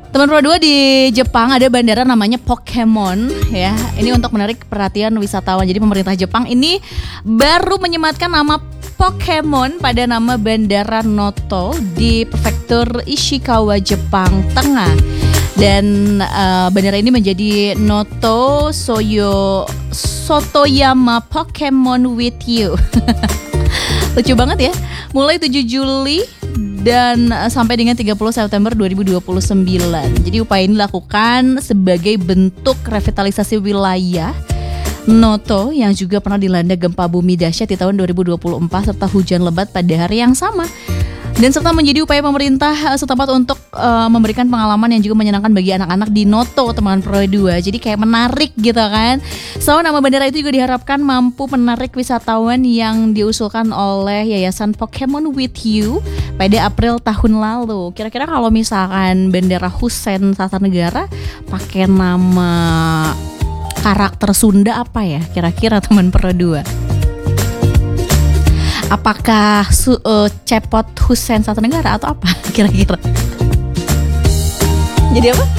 Teman Pro 2 di Jepang ada bandara namanya Pokemon ya. Ini untuk menarik perhatian wisatawan. Jadi pemerintah Jepang ini baru menyematkan nama Pokemon pada nama Bandara Noto di prefektur Ishikawa, Jepang Tengah. Dan bandara ini menjadi Noto Sotoyama Pokemon with you. Lucu banget ya. Mulai 7 Juli dan sampai dengan 30 September 2029. Jadi upaya ini dilakukan sebagai bentuk revitalisasi wilayah Noto yang juga pernah dilanda gempa bumi dahsyat di tahun 2024 serta hujan lebat pada hari yang sama. Dan serta menjadi upaya pemerintah setempat untuk memberikan pengalaman yang juga menyenangkan bagi anak-anak di Noto, teman Pro 2. Jadi kayak menarik gitu kan. So nama bandara itu juga diharapkan mampu menarik wisatawan yang diusulkan oleh Yayasan Pokemon with You pada April tahun lalu. Kira-kira kalau misalkan Bandara Hussein Satanegara pakai nama karakter Sunda apa ya kira-kira teman Pro 2? Apakah Cepot Hussein Satanegara atau apa kira-kira? Jadi apa?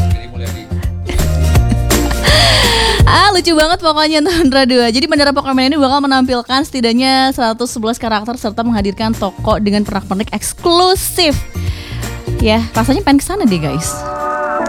Lucu banget pokoknya teman Pro 2. Jadi bandara Pokemon ini bakal menampilkan setidaknya 111 karakter serta menghadirkan toko dengan pernak-pernik eksklusif. Ya, rasanya pengen kesana deh guys.